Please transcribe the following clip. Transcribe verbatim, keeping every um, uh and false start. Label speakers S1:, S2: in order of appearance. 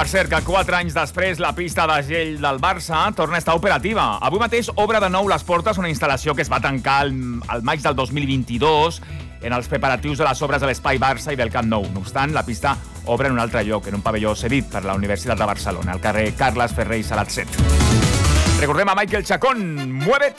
S1: Per cert, que quatre anys després la pista de gel del Barça torna a estar operativa. Avui mateix obre de nou les portes una instal·lació que es va tancar al, al maig del dos mil vint-i-dos en els preparatius de les obres de l'Espai Barça i del Camp Nou. No obstant, la pista obre en un altre lloc, en un pavelló cedit per la Universitat de Barcelona, al carrer Carles Ferrer i Salat set. Recordem a Michael Chacón, Muévete.